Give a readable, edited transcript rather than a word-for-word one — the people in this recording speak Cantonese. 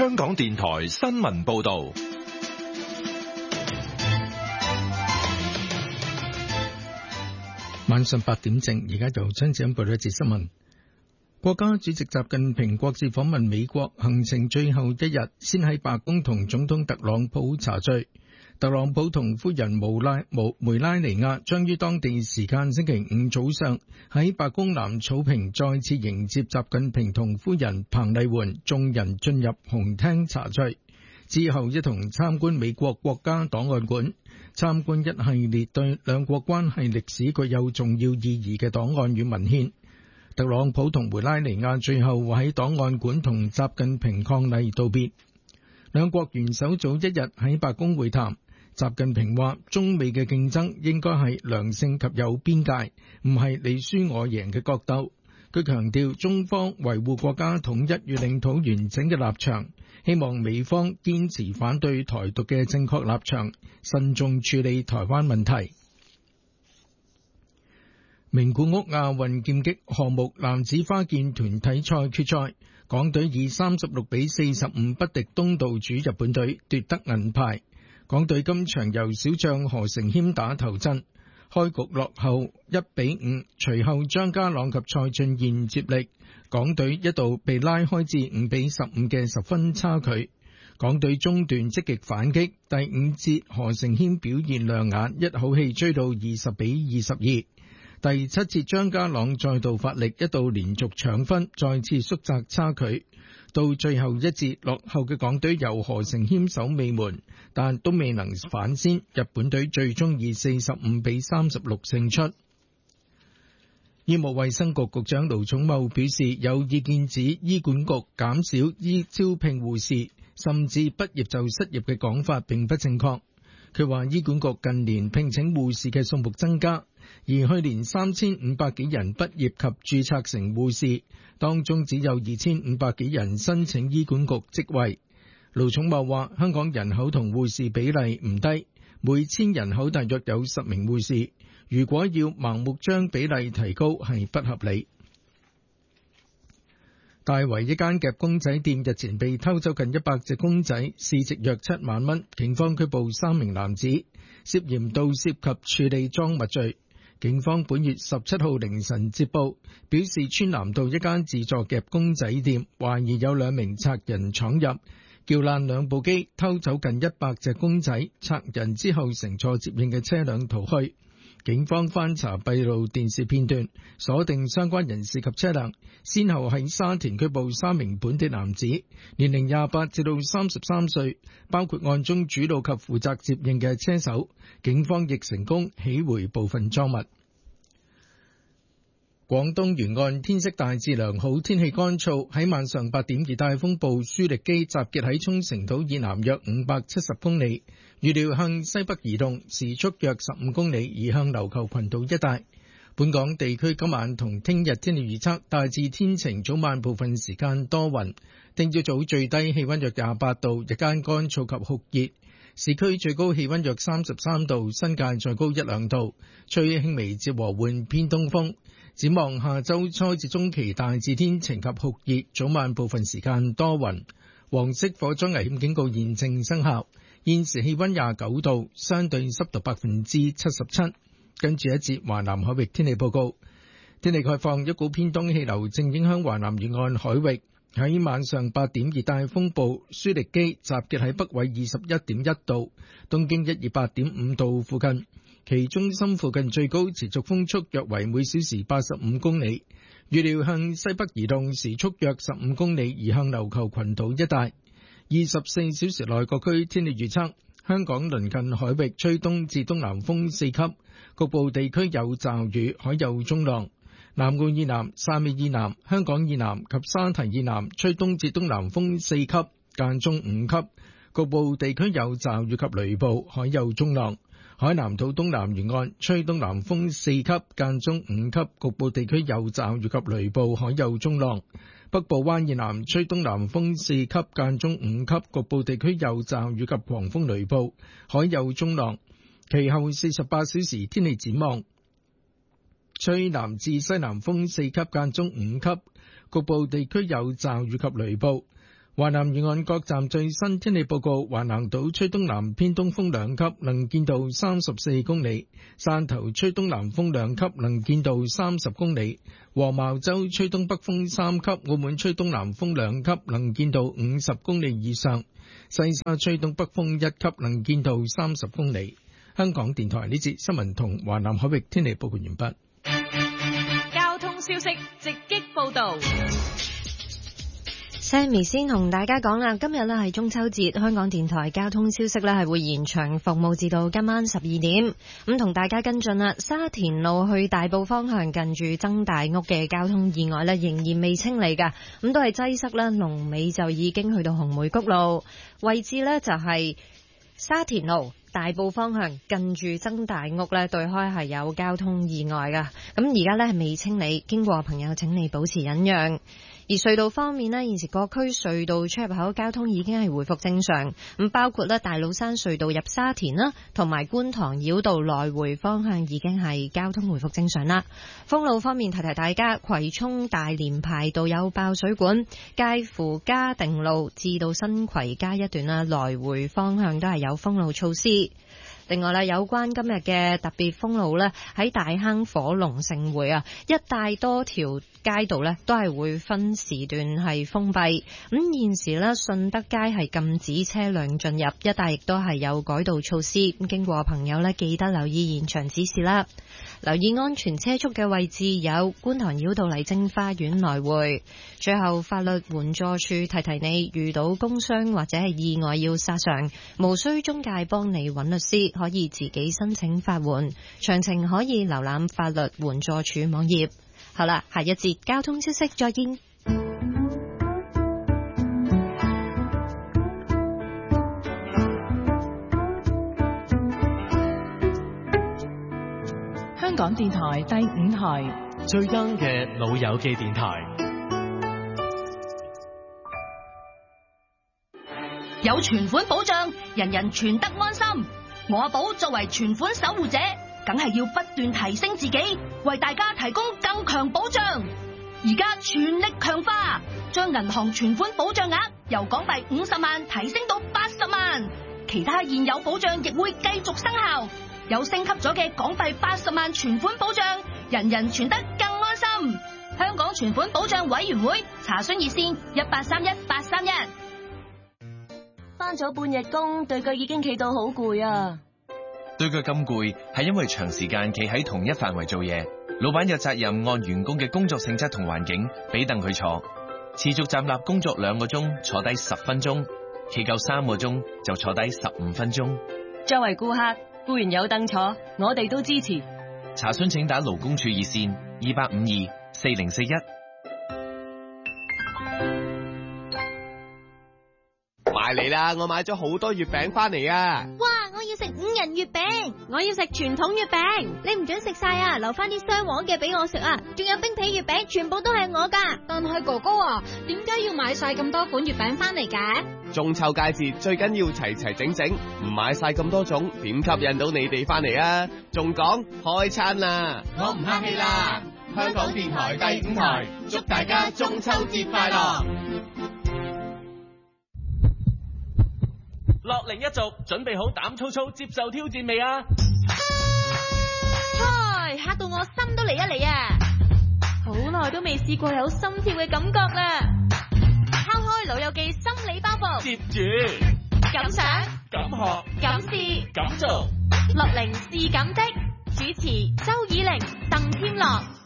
香港電台新聞報道。 晚上8點正，而家由張子欣報道一節新聞。國家主席習近平國事訪問美國，行程最後一日，先喺白宮同總統特朗普茶敘。特朗普同夫人梅拉尼亞將於當地時間星期五早上喺白宮南草坪再次迎接習近平同夫人彭麗媛眾人進入紅廳茶敘，之後一同參觀美國國家檔案館，參觀一系列對兩國關係歷史具有重要意義嘅檔案與文獻。特朗普同梅拉尼亞最後會喺檔案館同習近平伉儷道別。兩國元首早一日喺白宮會談。習近平話：中美嘅競爭應該係良性及有邊界，唔係你輸我贏嘅角鬥。佢強調中方維護國家統一與領土完整嘅立場，希望美方堅持反對台獨嘅正確立場，慎重處理台灣問題。名古屋亞運劍擊項目男子花劍團體賽決賽，港隊以36-45不敵東道主日本隊，奪得銀牌。港隊今場由小將何成謙打頭陣，開局落後1-5，隨後張家朗及蔡俊彥接力，港隊一度被拉開至5-15嘅10分差距。港隊中段積極反擊，第5節何成謙表現亮眼，一口氣追到20-22。第7節張家朗再度發力，一度連續搶分，再次縮窄差距。到最後一節落後嘅港隊由何成謙守尾門，但都未能反先，日本隊最終以45-36勝出。醫務衛生局局長盧寵茂表示，有意見指醫管局減少招聘護士，甚至畢業就失業嘅講法並不正確。佢話醫管局近年聘請護士嘅數目增加，而去年3500幾人畢業及註冊成護士，當中只有2500幾人申請醫管局職位。盧寵茂話：香港人口同護士比例唔低，每1000人口大約有10名護士，如果要盲目將比例提高係不合理。大圍一間夾公仔店日前被偷走近100隻公仔，市值約7萬蚊，警方拘捕3名男子，涉嫌盜竊及處理贓物罪。警方本月17號凌晨接報，表示川南道一間自助夾公仔店，懷疑有2名賊人闖入，撬爛2部機，偷走近100隻公仔，賊人之後乘坐接應嘅車輛逃去。警方翻查閉路電視片段，鎖定相關人士及車輛，先後喺沙田拘捕3名本地男子，年齡28至到33歲，包括案中主腦及負責接應嘅車手。警方亦成功起回部分贓物。廣東沿岸天色大致良好，天氣乾燥。喺晚上8點，熱帶風暴舒力基集結喺沖繩島以南約570公里，預料向西北移動，時速約15公里，移向琉球群島一帶。本港地區今晚同聽日天氣預測大致天晴，早晚部分時間多雲。聽朝早最低氣溫約28度，日間乾燥及酷熱。市區最高氣溫約33度，新界再高1-2度，吹輕微至和緩偏東風。展望下周初至中期大致天晴及酷熱，早晚部分時間多雲。黃色火災危險警告現正生效。現時氣溫29度，相對濕度77%。跟住一節華南海域天氣報告。天氣概況，一股偏東氣流正影響華南沿岸海域。喺晚上8點，熱帶風暴舒力基集結喺北緯21.1度，東經128.5度附近。其中心附近最高持續風速約為每小時85公里，預料向西北移動，時速約15公里，移向琉球群島一帶。24小時內各區天氣預測：香港鄰近海域吹東至東南風4級，局部地區有驟雨，海有中浪。南澳以南、汕尾以南、香港以南及沙堤以南吹東至東南風4級，間中5級，局部地區有驟雨及雷暴，海有中浪。海南島東南沿岸吹東南風4級，間中5級，局部地區有驟雨及雷暴，海有中浪。北部灣以南吹東南風4級，間中5級，局部地區有驟雨及狂風雷暴，海有中浪。其後48小時天氣展望，吹南至西南風4級，間中5級，局部地區有驟雨及雷暴。 華南沿岸各站最新天氣報告：橫瀾島吹東南偏東風2級，能見度34公里；汕頭吹東南風2級，能見度30公里；黃茅洲吹東北風3級，澳門吹東南風2級，能見度50公里以上；西沙吹東北風1級，能見度30公里。香港電台呢節新聞同華南海域天氣報告完畢。 交通消息直擊報道。 Sammy 先同大家講啦，今日呢係中秋節，香港電台交通消息呢係會延長服務至到今晚12點。咁同大家跟進啦，沙田路去大埔方向近住曾大屋嘅交通意外呢仍然未清理㗎，咁都係擠塞啦，龍尾就已經去到紅梅谷路位置呢，就係沙田路大埔方向近住曾大屋呢對開係有交通意外㗎，咁而家呢係未清理，經過朋友請你保持忍讓。而隧道方面呢，現時各區隧道出入口交通已經係回復正常，咁包括大老山隧道入沙田啦，同埋觀塘繞道來回方向已經係交通回復正常啦。封路方面提提大家，葵涌大連排道有爆水管，介乎嘉定路至到新葵街一段啦，來回方向都係有封路措施。另外有關今日嘅特別封路呢，喺大坑火龍盛會啊，一帶多條街道呢都係會分時段係封閉。咁現時呢，順德街係禁止車輛進入，一帶亦都係有改道措施。咁經過朋友呢，記得留意現場指示啦。留意安全車速嘅位置有觀塘繞道麗晶花園來回。最後，法律援助處提提你，遇到工傷或者係意外要索償，無需中介幫你揾律師，可以自己申請法援。詳情可以瀏覽法律援助處網頁。好啦，下一節交通消息再見。 香港電台第5台最 young 嘅老友記電台， 有存款保障，人人存得安心。我阿寶作為存款守護者，梗係要不斷提升自己，為大家提供更強保障。而家全力強化，將銀行存款保障額由港幣50萬提升到80萬，其他現有保障亦會繼續生效。有升級咗嘅港幣80萬存款保障，人人存得更安心。香港存款保障委員會查詢熱線1831-831。返咗半日工，對腳已經企到好攰啊！ 對腳咁攰，係因為長時間企喺同一範圍做嘢。老闆有責任按員工嘅工作性質同環境，俾凳佢坐。持續站立工作2個鐘，坐低10分鐘；企夠3個鐘，就坐低15分鐘。 作為顧客，固然有凳坐，我哋都支持。 查詢請打勞工處熱線2852-4041。 埋嚟啦！我買咗好多月餅翻嚟啊！ 哇！我要食5仁月餅，我要食傳統月餅。你唔准食晒啊，留翻啲雙黃嘅俾我食啊！仲有冰皮月餅，全部都係我噶。 但係哥哥啊，點解要買晒咁多款月餅翻嚟嘅？ 中秋佳節最緊要齊齊整整，唔買晒咁多種，點吸引到你哋翻嚟啊？仲講開餐啦！ 我唔客氣啦！香港電台第5台，祝大家中秋節快樂！ 樂齡一族準備好膽粗粗接受挑戰未啊？ 嗨，嚇到我心都嚟一嚟啊！好耐都未試過有心跳嘅感覺啦！拋開老友記心理包袱， 接住敢想敢學敢試敢做， 樂齡是感的。主持周以玲、鄧添樂。